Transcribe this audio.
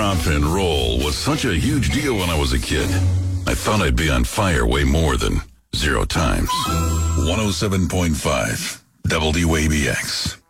Rock and roll was such a huge deal when I was a kid. I thought I'd be on fire way more than 0 times. 107.5 WABX.